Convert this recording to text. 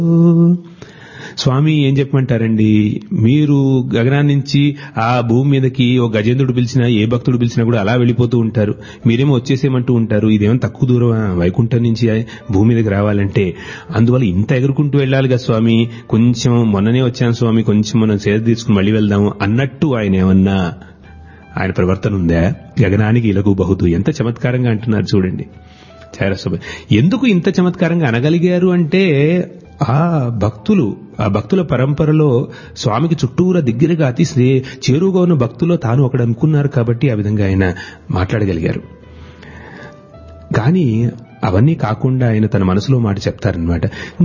స్వామి ఏం చెప్పమంటారండి, మీరు గగనాన్ని నుంచి ఆ భూమి మీదకి ఓ గజేంద్రుడు పిలిచినా ఏ భక్తుడు పిలిచినా కూడా అలా వెళ్ళిపోతూ ఉంటారు. మీరేమో వచ్చేసేమంటూ ఉంటారు. ఇదేమో తక్కువ దూరం వైకుంఠం నుంచి భూమి మీదకి రావాలంటే. అందువల్ల ఇంత ఎగురుకుంటూ వెళ్ళాలి కదా స్వామి, కొంచెం మొన్ననే వచ్చాను స్వామి, కొంచెం మనం సేద తీసుకుని మళ్ళీ వెళ్దాము అన్నట్టు ఆయన ప్రవర్తన ఉందా? గగనానికి ఇలగు బహుదు, ఎంత చమత్కారంగా అంటున్నారు చూడండి. ఎందుకు ఇంత చమత్కారంగా అనగలిగారు అంటే ఆ భక్తుల పరంపరలో స్వామికి చుట్టూరా దగ్గరగా అతి చేరువుగా ఉన్న భక్తుల్లో తాను ఒకడు అనుకున్నారు కాబట్టి ఆ విధంగా ఆయన మాట్లాడగలిగారు. కానీ అవన్నీ కాకుండా ఆయన తన మనసులో మాట చెప్తారనమాట.